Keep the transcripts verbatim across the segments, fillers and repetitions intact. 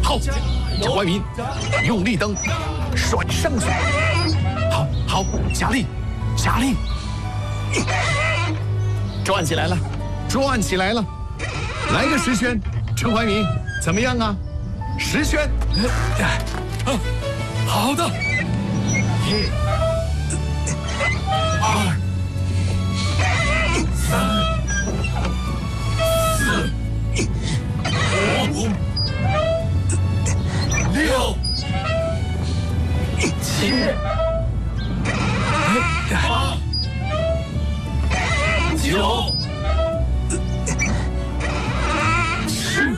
好，陈怀民，用力蹬，甩上去。好，好，加力，加力，转起来了，转起来了。来个十圈，陈怀民，怎么样啊？十圈。 啊，好的。一、二、三、四、五、六、七、八、九、十。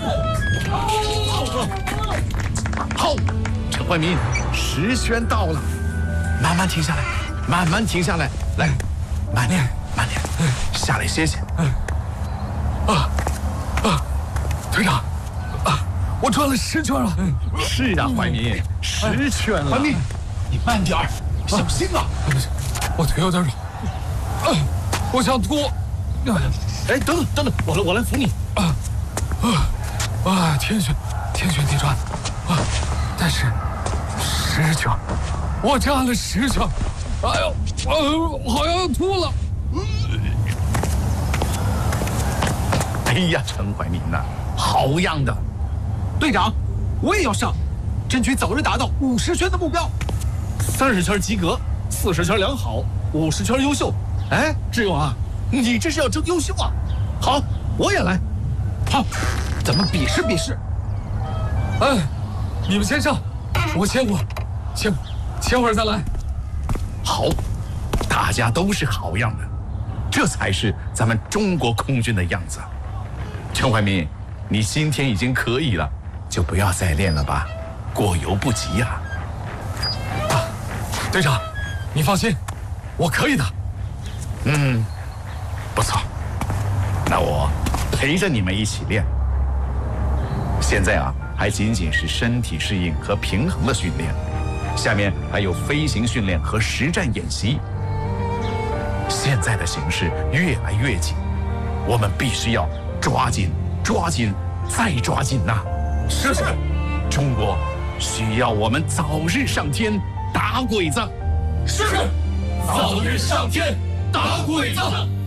好，陈怀民，十圈到了，慢慢停下来，慢慢停下来，来，慢点，慢点，下来歇歇。 啊啊，队长，啊，我转了十圈了。 是啊，怀民，十圈了。 怀民， 你慢点儿，小心啊！ 不是，我腿有点软，啊，我想吐。 哎，等等等等，我来我来扶你。 啊啊啊！天旋天旋地转，啊！但是十圈，我站了十圈，哎呦，我好像要吐了。 哎呀，陈怀民呐，好样的！ 队长，我也要上，争取早日达到五十圈的目标。 三十圈及格，四十圈良好，五十圈优秀。哎，志勇啊，你这是要争优秀啊！好，我也来。 好，咱们比试比试。 哎，你们先上，我歇会儿，歇会儿，歇会儿再来。 好，大家都是好样的，这才是咱们中国空军的样子。陈怀民，你今天已经可以了，就不要再练了吧，过犹不及呀。 啊，队长，你放心，我可以的。 嗯，不错，那我陪着你们一起练。现在啊，还仅仅是身体适应和平衡的训练，下面还有飞行训练和实战演习。现在的形势越来越紧，我们必须要抓紧、抓紧、再抓紧呐！ 是是， 中国需要我们早日上天打鬼子。 是，早日上天打鬼子。